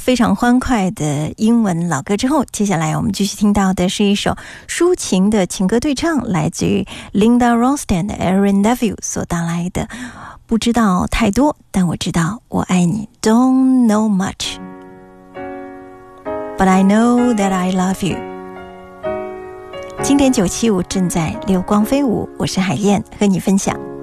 非常欢快的英文老歌之后，接下来我们继续听到的是一首抒情的情歌对唱，来自于 Linda Ronstadt Aaron Neville 所带来的不知道太多，但我知道我爱你 Don't know much But I know that I love you。 经典975正在流光飞舞，我是海燕，和你分享。